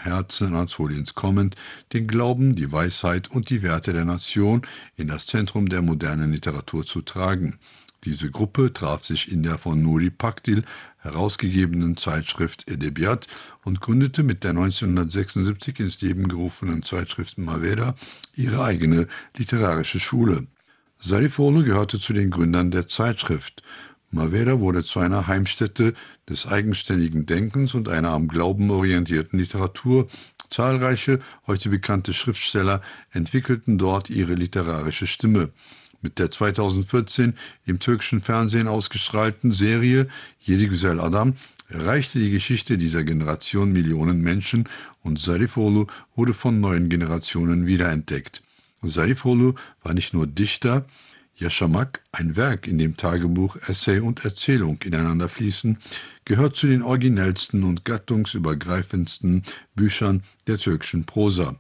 Herzen Anatoliens kommend, den Glauben, die Weisheit und die Werte der Nation in das Zentrum der modernen Literatur zu tragen. Diese Gruppe traf sich in der von Nuri Pakdil herausgegebenen Zeitschrift Edebiyat und gründete mit der 1976 ins Leben gerufenen Zeitschrift Mavera ihre eigene literarische Schule. Zarifoğlu gehörte zu den Gründern der Zeitschrift. Mavera wurde zu einer Heimstätte des eigenständigen Denkens und einer am Glauben orientierten Literatur. Zahlreiche, heute bekannte Schriftsteller entwickelten dort ihre literarische Stimme. Mit der 2014 im türkischen Fernsehen ausgestrahlten Serie Yedi Güzel Adam erreichte die Geschichte dieser Generation Millionen Menschen und Zarifoğlu wurde von neuen Generationen wiederentdeckt. Zarifoğlu war nicht nur Dichter. Yaşamak, ein Werk, in dem Tagebuch, Essay und Erzählung ineinander fließen, gehört zu den originellsten und gattungsübergreifendsten Büchern der türkischen Prosa.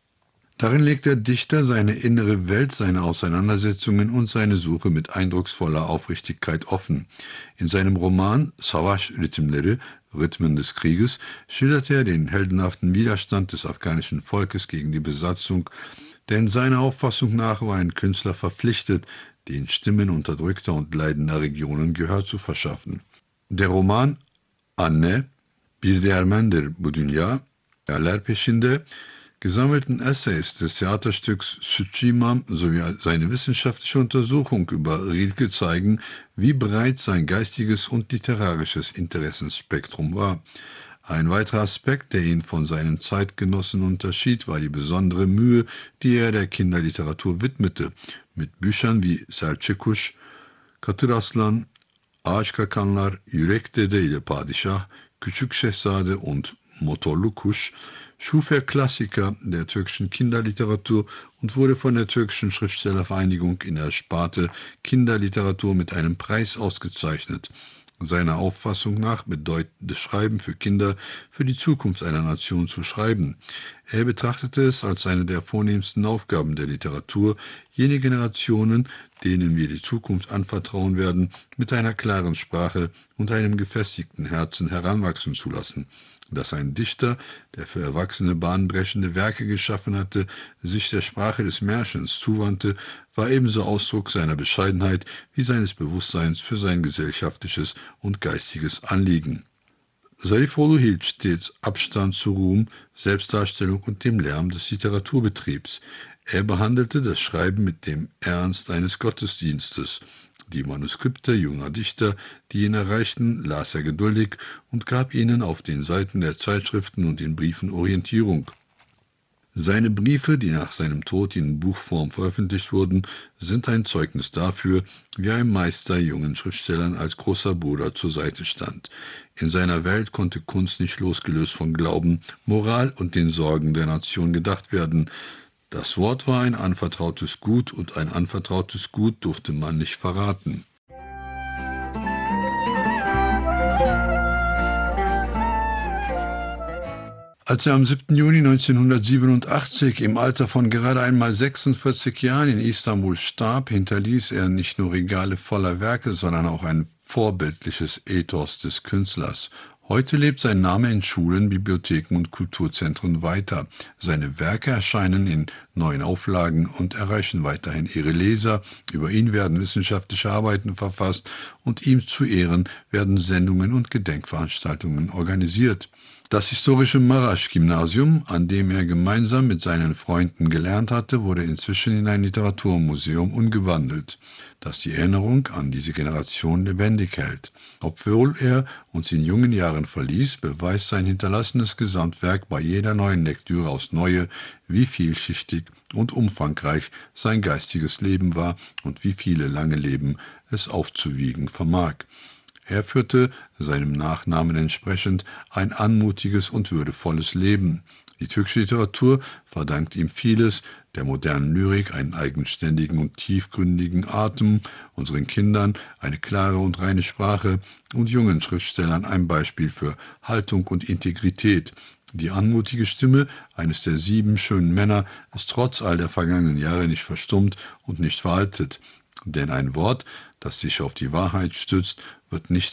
Darin legt der Dichter seine innere Welt, seine Auseinandersetzungen und seine Suche mit eindrucksvoller Aufrichtigkeit offen. In seinem Roman Savaş Ritimleri, Rhythmen des Krieges, schildert er den heldenhaften Widerstand des afghanischen Volkes gegen die Besatzung, denn seiner Auffassung nach war ein Künstler verpflichtet, den Stimmen unterdrückter und leidender Regionen Gehör zu verschaffen. Der Roman Anne, Bir Değirmendir bu Dünya, Yerler peşinde, gesammelten Essays des Theaterstücks Sütçü İmam sowie seine wissenschaftliche Untersuchung über Rilke zeigen, wie breit sein geistiges und literarisches Interessensspektrum war. Ein weiterer Aspekt, der ihn von seinen Zeitgenossen unterschied, war die besondere Mühe, die er der Kinderliteratur widmete. Mit Büchern wie Selçukkuş, Katır Aslan, Ağaç Kakanlar, Yürek Dede ile Padişah, Küçük Şehzade und Motorlu Kuş schuf er Klassiker der türkischen Kinderliteratur und wurde von der türkischen Schriftstellervereinigung in der Sparte Kinderliteratur mit einem Preis ausgezeichnet. Seiner Auffassung nach bedeutet Schreiben für Kinder, für die Zukunft einer Nation zu schreiben. Er betrachtete es als eine der vornehmsten Aufgaben der Literatur, jene Generationen, denen wir die Zukunft anvertrauen werden, mit einer klaren Sprache und einem gefestigten Herzen heranwachsen zu lassen. Dass ein Dichter, der für Erwachsene bahnbrechende Werke geschaffen hatte, sich der Sprache des Märchens zuwandte, war ebenso Ausdruck seiner Bescheidenheit wie seines Bewusstseins für sein gesellschaftliches und geistiges Anliegen. Zarifoğlu hielt stets Abstand zu Ruhm, Selbstdarstellung und dem Lärm des Literaturbetriebs. Er behandelte das Schreiben mit dem Ernst eines Gottesdienstes. Die Manuskripte junger Dichter, die ihn erreichten, las er geduldig und gab ihnen auf den Seiten der Zeitschriften und in Briefen Orientierung. Seine Briefe, die nach seinem Tod in Buchform veröffentlicht wurden, sind ein Zeugnis dafür, wie ein Meister jungen Schriftstellern als großer Bruder zur Seite stand. In seiner Welt konnte Kunst nicht losgelöst von Glauben, Moral und den Sorgen der Nation gedacht werden. Das Wort war ein anvertrautes Gut und ein anvertrautes Gut durfte man nicht verraten. Als er am 7. Juni 1987 im Alter von gerade einmal 46 Jahren in Istanbul starb, hinterließ er nicht nur Regale voller Werke, sondern auch ein vorbildliches Ethos des Künstlers. Heute lebt sein Name in Schulen, Bibliotheken und Kulturzentren weiter. Seine Werke erscheinen in neuen Auflagen und erreichen weiterhin ihre Leser. Über ihn werden wissenschaftliche Arbeiten verfasst und ihm zu Ehren werden Sendungen und Gedenkveranstaltungen organisiert. Das historische Maraş-Gymnasium, an dem er gemeinsam mit seinen Freunden gelernt hatte, wurde inzwischen in ein Literaturmuseum umgewandelt, das die Erinnerung an diese Generation lebendig hält. Obwohl er uns in jungen Jahren verließ, beweist sein hinterlassenes Gesamtwerk bei jeder neuen Lektüre aufs Neue, wie vielschichtig und umfangreich sein geistiges Leben war und wie viele lange Leben es aufzuwiegen vermag. Er führte, seinem Nachnamen entsprechend, ein anmutiges und würdevolles Leben. Die türkische Literatur verdankt ihm vieles, der modernen Lyrik einen eigenständigen und tiefgründigen Atem, unseren Kindern eine klare und reine Sprache und jungen Schriftstellern ein Beispiel für Haltung und Integrität. Die anmutige Stimme eines der 7 schönen Männer ist trotz all der vergangenen Jahre nicht verstummt und nicht veraltet. Denn ein Wort, das sich auf die Wahrheit stützt, wird nicht